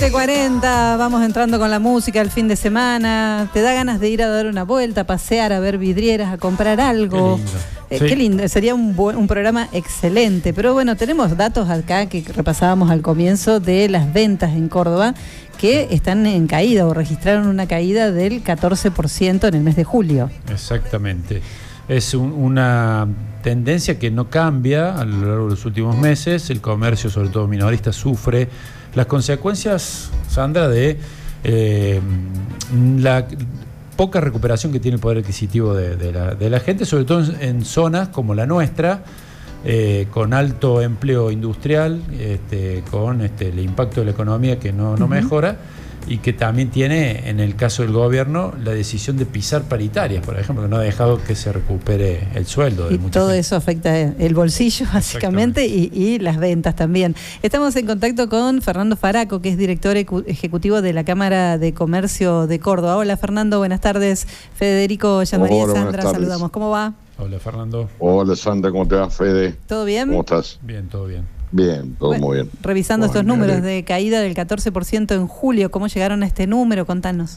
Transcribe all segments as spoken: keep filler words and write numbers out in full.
cuarenta, vamos entrando con la música el fin de semana. ¿Te da ganas de ir a dar una vuelta, a pasear, a ver vidrieras, a comprar algo? Qué lindo. Eh, sí. Qué lindo, sería un, buen, un programa excelente. Pero bueno, tenemos datos acá que repasábamos al comienzo de las ventas en Córdoba que están en caída o registraron una caída del catorce por ciento en el mes de julio. Exactamente. Es un, una tendencia que no cambia a lo largo de los últimos meses. El comercio, sobre todo minorista, sufre las consecuencias, Sandra, de eh, la poca recuperación que tiene el poder adquisitivo de, de, la, de la gente, sobre todo en, en zonas como la nuestra, eh, con alto empleo industrial, este, con este, el impacto de la economía que no, no uh-huh. mejora, y que también tiene, en el caso del gobierno, la decisión de pisar paritarias, por ejemplo, que no ha dejado que se recupere el sueldo de y mucha todo gente. Eso afecta el bolsillo, básicamente, y, y las ventas también. Estamos en contacto con Fernando Faraco, que es director ejecutivo de la Cámara de Comercio de Córdoba. Hola, Fernando, buenas tardes. Federico, Yamaría, Sandra, saludamos. ¿Cómo va? Hola, Fernando. Hola, Sandra, ¿cómo te va, Fede? ¿Todo bien? ¿Cómo estás? Bien, todo bien. Bien, todo bueno, muy bien. Revisando bueno, estos números de caída del catorce por ciento en julio, ¿cómo llegaron a este número? Contanos.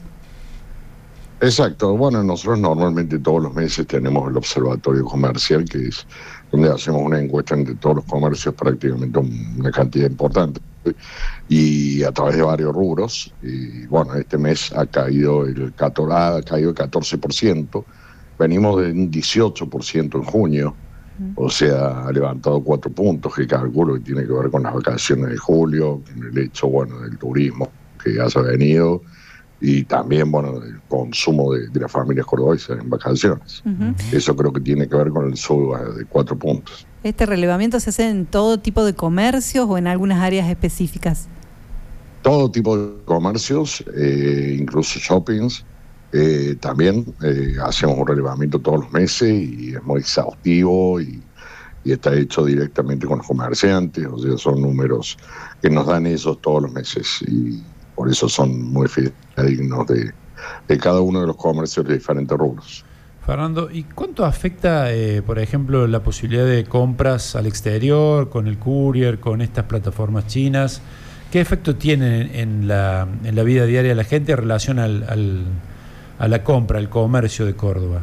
Exacto. Bueno, nosotros normalmente todos los meses tenemos el observatorio comercial, que es donde hacemos una encuesta entre todos los comercios, prácticamente una cantidad importante, y a través de varios rubros. Y bueno, este mes ha caído el catorce, ha caído el catorce por ciento. Venimos de un dieciocho por ciento en junio. O sea, ha levantado cuatro puntos, que calculo que tiene que ver con las vacaciones de julio, con el hecho, bueno, del turismo que haya venido y también, bueno, del consumo de, de las familias cordobesas en vacaciones. Uh-huh. Eso creo que tiene que ver con el sub de cuatro puntos. ¿Este relevamiento se hace en todo tipo de comercios o en algunas áreas específicas? Todo tipo de comercios, eh, incluso shoppings. Eh, también eh, hacemos un relevamiento todos los meses y es muy exhaustivo y, y está hecho directamente con los comerciantes, o sea, son números que nos dan esos todos los meses y por eso son muy fidedignos de, de cada uno de los comercios de diferentes rubros. Fernando, ¿y cuánto afecta, eh, por ejemplo, la posibilidad de compras al exterior, con el courier, con estas plataformas chinas? ¿Qué efecto tiene en la, en la vida diaria de la gente en relación al... al a la compra, al comercio de Córdoba?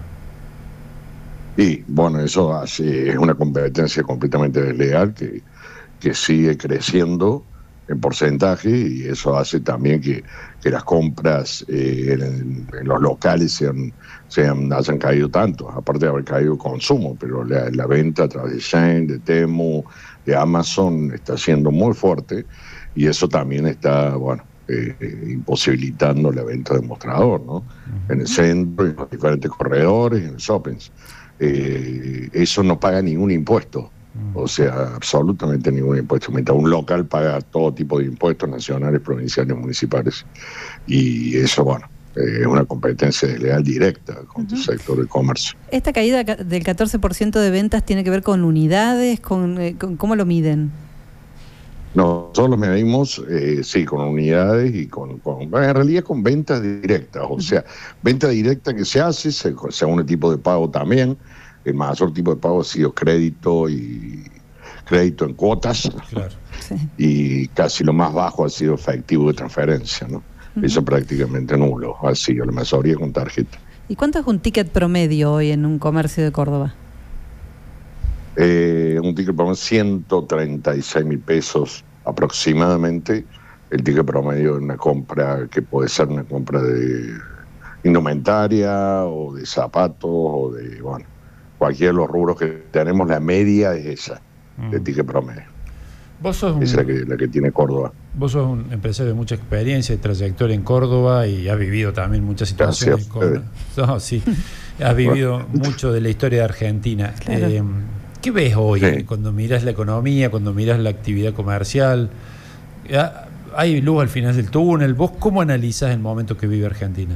Y bueno, eso hace, es una competencia completamente desleal que, que sigue creciendo en porcentaje y eso hace también que, que las compras eh, en, en los locales sean, sean, hayan caído tanto, aparte de haber caído el consumo, pero la, la venta a través de Shein, de Temu, de Amazon está siendo muy fuerte y eso también está, bueno, Eh, eh, imposibilitando la venta de mostrador, ¿no? Uh-huh. En el centro, en los diferentes corredores, en los shoppings. Eh, eso no paga ningún impuesto, uh-huh. o sea, absolutamente ningún impuesto. Mientras un local paga todo tipo de impuestos nacionales, provinciales, municipales. Y eso, bueno, eh, es una competencia desleal directa contra uh-huh. el sector del comercio. ¿Esta caída del catorce por ciento de ventas tiene que ver con unidades? Con, eh, con ¿Cómo lo miden? Nosotros medimos, eh, sí, con unidades y con, con, en realidad con ventas directas, o sea, venta directa que se hace, se, según el tipo de pago también, el mayor tipo de pago ha sido crédito y crédito en cuotas, claro. sí. y casi lo más bajo ha sido efectivo de transferencia, ¿no? Uh-huh. Eso prácticamente nulo, ha sido la mayoría con tarjeta. ¿Y cuánto es un ticket promedio hoy en un comercio de Córdoba? Eh, un ticket promedio ciento treinta y seis mil pesos aproximadamente, el ticket promedio de una compra que puede ser una compra de indumentaria o de zapatos o de, bueno, cualquiera de los rubros que tenemos, la media es esa, mm. de ticket promedio. Vos sos un, es la que, la que tiene Córdoba. Vos sos un empresario de mucha experiencia y trayectoria en Córdoba y has vivido también muchas situaciones. Gracias, con, no, sí, has vivido mucho de la historia de Argentina. Claro. Eh, ¿Qué ves hoy sí. cuando miras la economía, cuando miras la actividad comercial? ¿Hay luz al final del túnel? ¿Vos cómo analizás el momento que vive Argentina?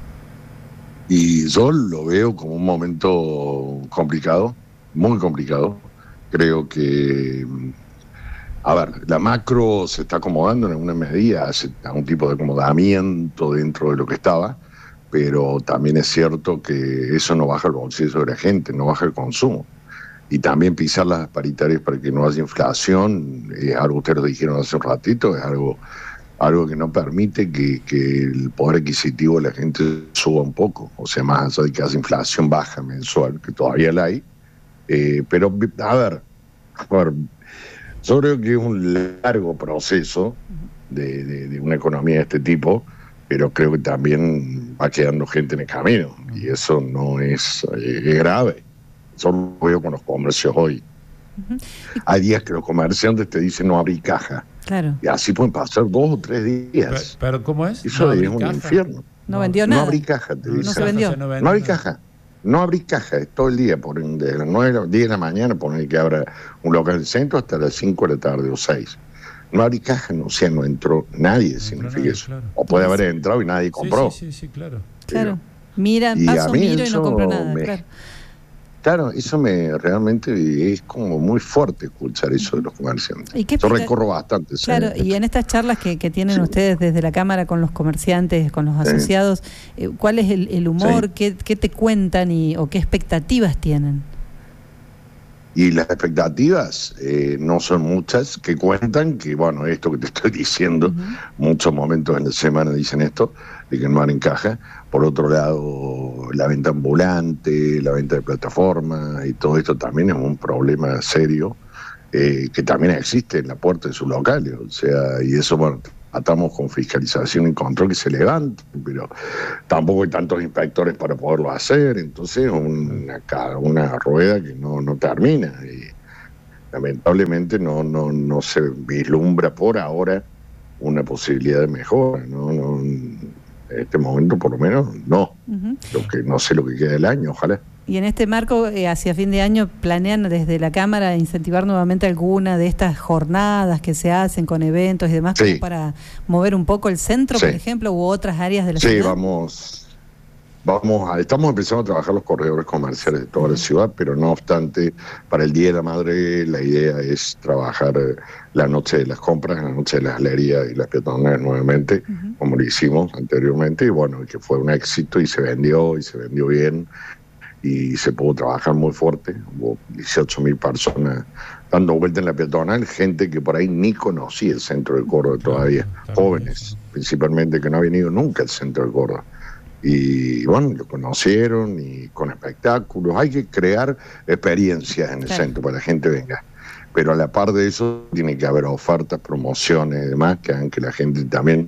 Y yo lo veo como un momento complicado, muy complicado. Creo que, a ver, la macro se está acomodando en alguna medida, hace un tipo de acomodamiento dentro de lo que estaba, pero también es cierto que eso no baja el bolsillo de la gente, no baja el consumo. Y también pisar las paritarias para que no haya inflación, es algo que ustedes lo dijeron hace un ratito, es algo algo que no permite que, que el poder adquisitivo de la gente suba un poco, o sea, más allá de que hace inflación baja mensual, que todavía la hay, eh, pero a ver, a ver, yo creo que es un largo proceso de, de, de una economía de este tipo, pero creo que también va quedando gente en el camino, y eso no es, eh, es grave. Yo lo veo con los comercios hoy. Uh-huh. Hay días que los comerciantes te dicen no abrí caja. Claro. Y así pueden pasar dos o tres días. ¿Pero, pero cómo es? Eso ¿No es un caja? Infierno. No, no vendió nada. No abrí caja, te no, dicen. No se vendió. No, no abrí caja. No abrí caja, es todo el día, por de las nueve, diez de la mañana, poner que abra un local del centro hasta las cinco de la tarde o seis. No abrí caja, no, o sea, no entró nadie, no significa nadie, eso. Claro. O puede haber entrado y nadie compró. Sí, sí, sí, sí, claro. Claro. Mira, paso, miro y no compro nada, me, claro. Claro, eso me realmente es como muy fuerte escuchar eso de los comerciantes. ¿Y qué Yo recorro bastante. Claro, ¿sí? Y en estas charlas que, que tienen sí. ustedes desde la Cámara con los comerciantes, con los asociados, sí. eh, ¿cuál es el, el humor? Sí. ¿Qué, ¿Qué te cuentan y, o qué expectativas tienen? Y las expectativas eh, no son muchas, que cuentan que, bueno, esto que te estoy diciendo, uh-huh. muchos momentos en la semana dicen esto, de que no encaja. Por otro lado, la venta ambulante, la venta de plataformas y todo esto también es un problema serio eh, que también existe en la puerta de sus locales. O sea, y eso, bueno, atamos con fiscalización y control que se levanten, pero tampoco hay tantos inspectores para poderlo hacer, entonces una, una rueda que no, no termina y lamentablemente no, no, no se vislumbra por ahora una posibilidad de mejora, no, no, en este momento por lo menos no, uh-huh. lo que no sé lo que queda del año, ojalá. Y en este marco, eh, hacia fin de año, ¿planean desde la Cámara incentivar nuevamente alguna de estas jornadas que se hacen con eventos y demás sí. para mover un poco el centro, sí. por ejemplo, u otras áreas de la sí, ciudad? Sí, vamos, vamos a, estamos empezando a trabajar los corredores comerciales de toda uh-huh. la ciudad, pero no obstante, para el Día de la Madre la idea es trabajar la noche de las compras, la noche de las galerías y las peatonales nuevamente, uh-huh. como lo hicimos anteriormente, y bueno, que fue un éxito y se vendió, y se vendió bien, y se pudo trabajar muy fuerte. Hubo dieciocho mil personas dando vuelta en la peatonal, gente que por ahí ni conocía el centro de Córdoba todavía, jóvenes principalmente que no habían ido nunca al centro de Córdoba. Y bueno, lo conocieron y con espectáculos. Hay que crear experiencias en el claro. centro para que la gente venga. Pero a la par de eso tiene que haber ofertas, promociones y demás que hagan que la gente también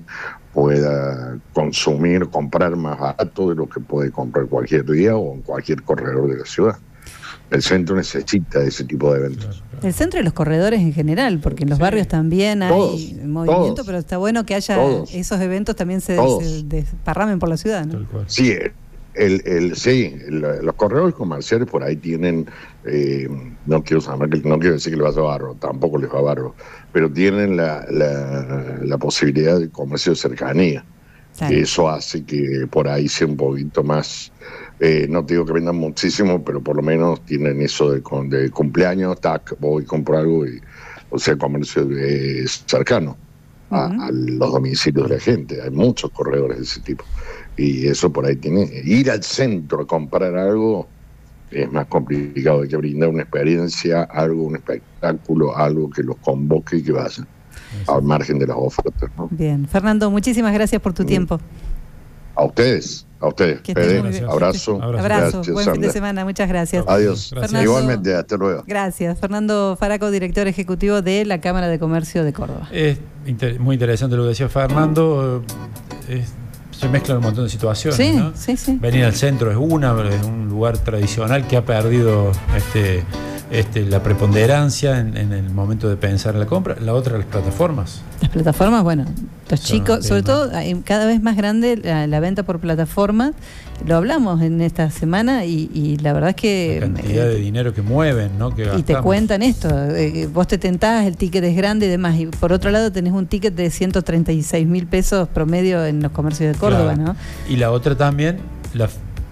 pueda consumir, comprar más barato de lo que puede comprar cualquier día o en cualquier corredor de la ciudad. El centro necesita ese tipo de eventos. El centro y los corredores en general, porque en los sí. barrios también hay todos, movimiento, todos, pero está bueno que haya todos, esos eventos también se, se desparramen por la ciudad, ¿no? Sí, el, el, sí el, los corredores comerciales por ahí tienen, eh, no quiero saber, no quiero decir que les va a barro, tampoco les va a barro, pero tienen la, la, la posibilidad de comercio de cercanía. Claro. Eso hace que por ahí sea un poquito más, eh, no te digo que vendan muchísimo, pero por lo menos tienen eso de, de cumpleaños, tac, voy y compro algo, y, o sea, comercio de, cercano a, uh-huh. a los domicilios de la gente. Hay muchos corredores de ese tipo. Y eso por ahí tiene, ir al centro a comprar algo es más complicado, hay que brindar una experiencia, algo, un espectáculo, algo que los convoque y que vayan. Al margen de las ofertas, ¿no? Bien, Fernando, muchísimas gracias por tu mm. tiempo. A ustedes, a ustedes. Pede, abrazo. Abrazo, abrazo. Buen Sandra. Fin de semana, muchas gracias. Adiós. Gracias. Igualmente, hasta luego. Gracias. Fernando Faraco, director ejecutivo de la Cámara de Comercio de Córdoba. Es inter- muy interesante lo que decía Fernando. Es, se mezclan un montón de situaciones, sí, ¿no? Sí, sí. Venir al centro es una, es un lugar tradicional que ha perdido este, este, la preponderancia en, en el momento de pensar en la compra. La otra, las plataformas. Las plataformas, bueno, los Son chicos, sobre todo cada vez más grande la, la venta por plataformas. Lo hablamos en esta semana y, y la verdad es que... La cantidad eh, de dinero que mueven, ¿no? Que y gastamos. te cuentan esto, eh, vos te tentás, el ticket es grande y demás, y por otro lado tenés un ticket de ciento treinta y seis mil pesos promedio en los comercios de Córdoba, claro. ¿no? Y la otra también, la,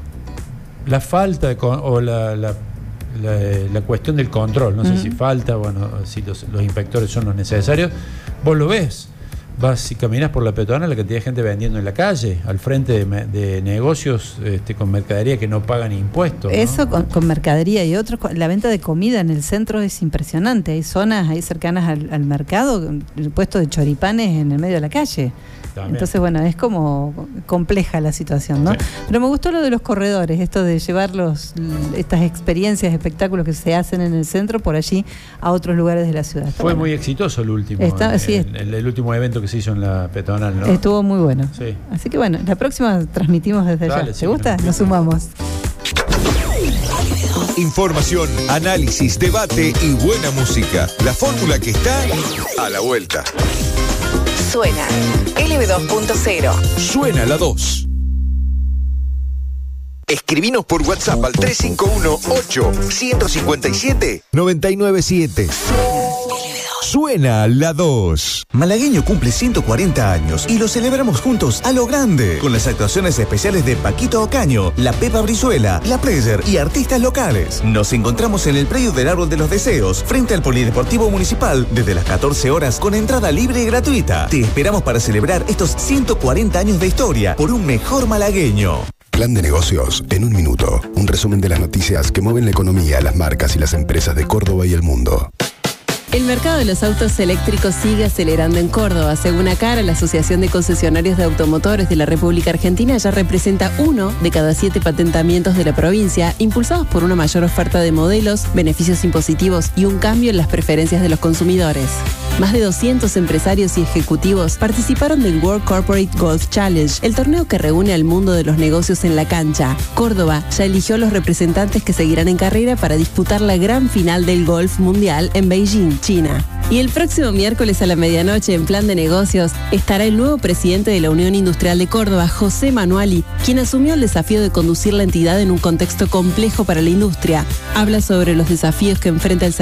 la falta de, o la, la, la, la cuestión del control, no uh-huh. sé si falta, bueno, si los, los inspectores son los necesarios, vos lo ves. vas y caminas por la peatonal, la cantidad de gente vendiendo en la calle, al frente de, de negocios este, con mercadería que no pagan impuestos, ¿no? Eso con, con mercadería y otros, la venta de comida en el centro es impresionante. Hay zonas ahí cercanas al, al mercado, el puesto de choripanes en el medio de la calle. También. Entonces, bueno, es como compleja la situación, ¿no? Sí. Pero me gustó lo de los corredores, esto de llevar los, estas experiencias, espectáculos que se hacen en el centro por allí a otros lugares de la ciudad. Está Fue bueno. muy exitoso el último, Está, el, sí, el, el, el último evento que se hizo en la peatonal, ¿no? Estuvo muy bueno. Sí. Así que bueno, la próxima transmitimos desde Dale, allá. sí, ¿Te gusta? no, Nos sumamos. Información, análisis, debate y buena música. La fórmula que está a la vuelta. Suena L B dos punto cero. Suena la dos. Escribinos por WhatsApp al tres cinco uno, ocho, uno cinco siete, nueve nueve siete. Suena la dos. Malagueño cumple ciento cuarenta años y lo celebramos juntos a lo grande, con las actuaciones especiales de Paquito Ocaño, la Pepa Brizuela, la Player y artistas locales. Nos encontramos en el predio del Árbol de los Deseos, frente al Polideportivo Municipal, desde las catorce horas con entrada libre y gratuita. Te esperamos para celebrar estos ciento cuarenta años de historia por un mejor malagueño. Plan de negocios en un minuto. Un resumen de las noticias que mueven la economía, las marcas y las empresas de Córdoba y el mundo. El mercado de los autos eléctricos sigue acelerando en Córdoba. Según ACAR, la Asociación de Concesionarios de Automotores de la República Argentina ya representa uno de cada siete patentamientos de la provincia, impulsados por una mayor oferta de modelos, beneficios impositivos y un cambio en las preferencias de los consumidores. Más de doscientos empresarios y ejecutivos participaron del World Corporate Golf Challenge, el torneo que reúne al mundo de los negocios en la cancha. Córdoba ya eligió los representantes que seguirán en carrera para disputar la gran final del golf mundial en Beijing, China. Y el próximo miércoles a la medianoche, en Plan de Negocios, estará el nuevo presidente de la Unión Industrial de Córdoba, José Manuali, quien asumió el desafío de conducir la entidad en un contexto complejo para la industria. Habla sobre los desafíos que enfrenta el sector